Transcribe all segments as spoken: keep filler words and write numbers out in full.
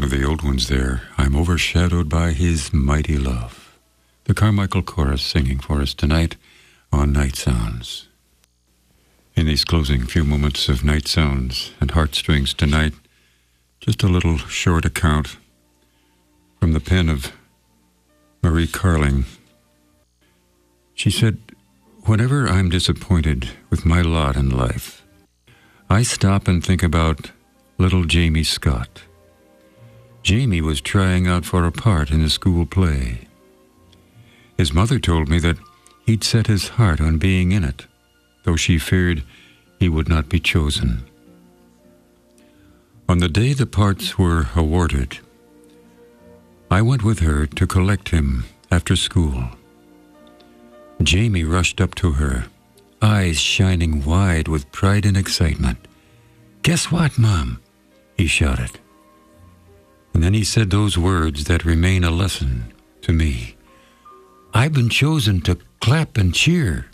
of the old ones there, I'm overshadowed by his mighty love. The Carmichael Chorus singing for us tonight on Night Sounds. In these closing few moments of Night Sounds and Heartstrings tonight, just a little short account from the pen of Marie Carling. She said, "Whenever I'm disappointed with my lot in life, I stop and think about little Jamie Scott. Jamie was trying out for a part in a school play. His mother told me that he'd set his heart on being in it, though she feared he would not be chosen. On the day the parts were awarded, I went with her to collect him after school. Jamie rushed up to her, eyes shining wide with pride and excitement. 'Guess what, Mom?' he shouted. And then he said those words that remain a lesson to me. 'I've been chosen to clap and cheer.'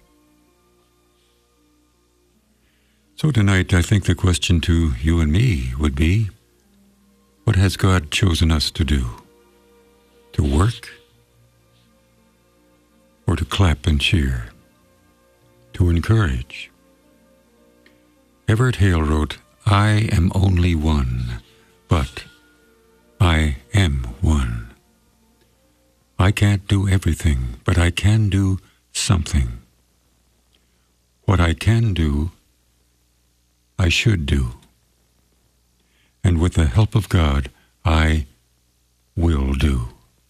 So tonight, I think the question to you and me would be, what has God chosen us to do? To work? Or to clap and cheer? To encourage? Everett Hale wrote, 'I am only one, but I am one. I can't do everything, but I can do something. What I can do, I should do. And with the help of God, I will do.'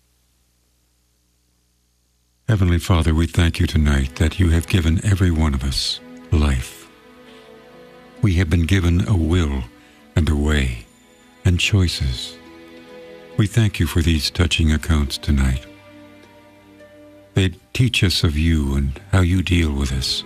Heavenly Father, we thank you tonight that you have given every one of us life. We have been given a will and a way and choices. We thank you for these touching accounts tonight. They teach us of you and how you deal with us.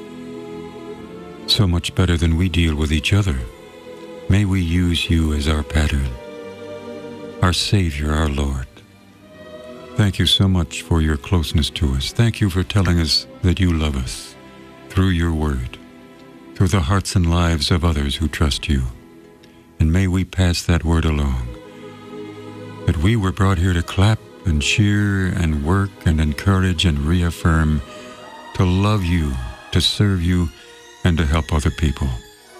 So much better than we deal with each other. May we use you as our pattern, our Savior, our Lord. Thank you so much for your closeness to us. Thank you for telling us that you love us through your word, through the hearts and lives of others who trust you. And may we pass that word along, that we were brought here to clap and cheer and work and encourage and reaffirm, to love you, to serve you, and to help other people.